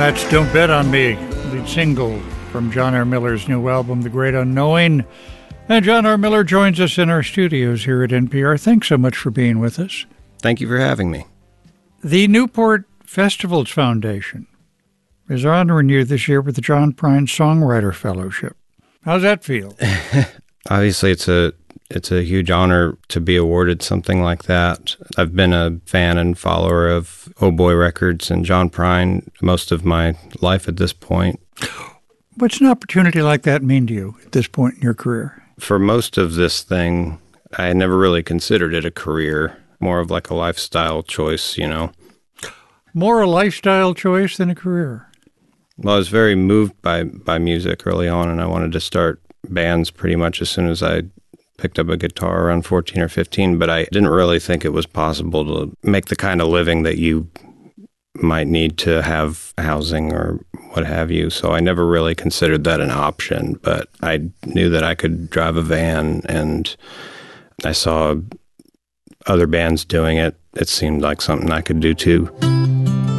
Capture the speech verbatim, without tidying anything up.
That's Don't Bet on Me, lead single from John R. Miller's new album, The Great Unknowing. And John R. Miller joins us in our studios here at N P R. Thanks so much for being with us. Thank you for having me. The Newport Festivals Foundation is honoring you this year with the John Prine Songwriter Fellowship. How's that feel? Obviously, it's a it's a huge honor to be awarded something like that. I've been a fan and follower of Oh Boy Records and John Prine most of my life at this point. What's an opportunity like that mean to you at this point in your career? For most of this thing, I never really considered it a career, more of like a lifestyle choice, you know. More a lifestyle choice than a career? Well, I was very moved by, by music early on, and I wanted to start bands pretty much as soon as I picked up a guitar around fourteen or fifteen, but I didn't really think it was possible to make the kind of living that you might need to have housing or what have you. So I never really considered that an option, but I knew that I could drive a van, and I saw other bands doing it. It seemed like something I could do too.